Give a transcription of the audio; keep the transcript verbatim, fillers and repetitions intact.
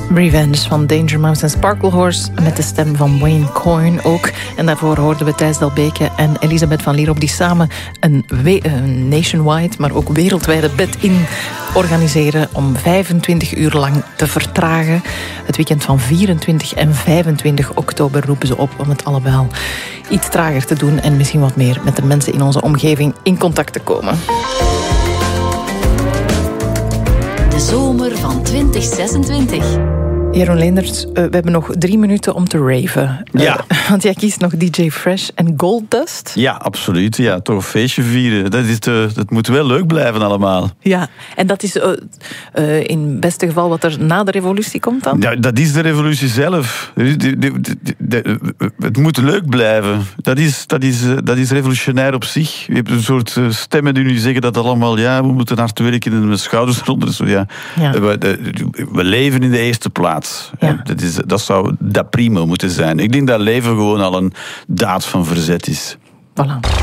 Revenge van Danger Mouse en Sparkle Horse met de stem van Wayne Coyne ook. En daarvoor hoorden we Thijs Delbeke en Elisabeth van Lierop die samen een, we- een nationwide, maar ook wereldwijde bed-in organiseren om vijfentwintig uur lang te vertragen. Het weekend van vierentwintig en vijfentwintig oktober roepen ze op om het allemaal iets trager te doen en misschien wat meer met de mensen in onze omgeving in contact te komen. De zomer van twintig zesentwintig. Jeroen Leenders, uh, we hebben nog drie minuten om te raven. Uh, Ja. Want jij kiest nog D J Fresh en Goldust. Ja, absoluut. Ja, toch een feestje vieren. Dat, is de, dat moet wel leuk blijven allemaal. Ja, en dat is uh, uh, in het beste geval wat er na de revolutie komt dan? Ja, dat is de revolutie zelf. De- de- de- de- de- Het moet leuk blijven. Dat is, dat, is, dat is revolutionair op zich. Je hebt een soort uh, stemmen die nu zeggen dat allemaal, ja, we moeten hard werken en met schouders eronder. Zo, ja. Ja. We, de- we leven in de eerste plaats. Ja. Dat, is, dat zou dat primo moeten zijn. Ik denk dat leven gewoon al een daad van verzet is. Voilà.